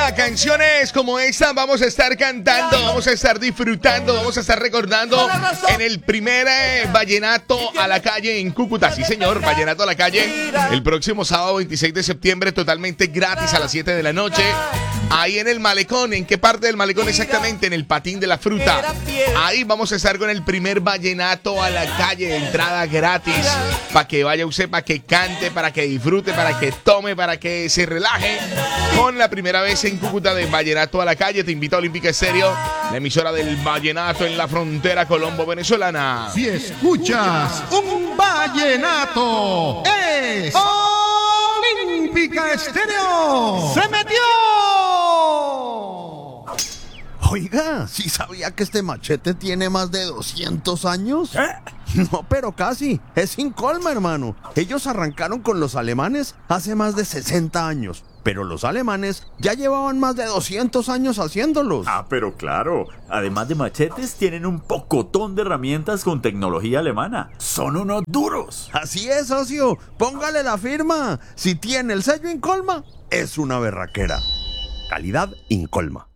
Oiga, canciones como esta vamos a estar cantando, vamos a estar disfrutando, vamos a estar recordando en el primer Vallenato a la Calle en Cúcuta. Sí, señor, Vallenato a la Calle el próximo sábado 26 de septiembre, totalmente gratis a las 7 de la noche. Ahí en el Malecón. ¿En qué parte del Malecón exactamente? En el Patín de la Fruta. Ahí vamos a estar con el primer Vallenato a la Calle, entrada gratis, para que vaya usted, para que cante, para que disfrute, para que tome, para que se relaje con la primera vez en Cúcuta de Vallenato a la Calle. Te invito a Olímpica Estéreo, la emisora del vallenato en la frontera colombo-venezolana. Si escuchas un vallenato, es Olímpica Estéreo. ¡Se metió! Oiga, ¿sí sabía que este machete tiene más de 200 años? No, pero casi. Es Incolma, hermano. Ellos arrancaron con los alemanes hace más de 60 años. Pero los alemanes ya llevaban más de 200 años haciéndolos. Ah, pero claro. Además de machetes, tienen un pocotón de herramientas con tecnología alemana. Son unos duros. Así es, socio. Póngale la firma. Si tiene el sello Incolma, es una berraquera. Calidad Incolma.